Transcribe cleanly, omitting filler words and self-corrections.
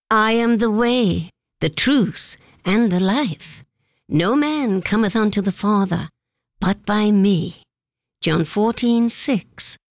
I am the way, the truth, and the life. No man cometh unto the Father, but by me. John 14:6.